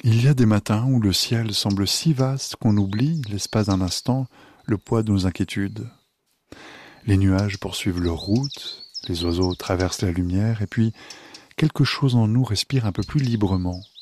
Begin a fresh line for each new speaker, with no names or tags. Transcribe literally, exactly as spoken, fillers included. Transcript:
Il y a des matins où le ciel semble si vaste qu'on oublie, l'espace d'un instant, le poids de nos inquiétudes. Les nuages poursuivent leur route, les oiseaux traversent la lumière, et puis quelque chose en nous respire un peu plus librement.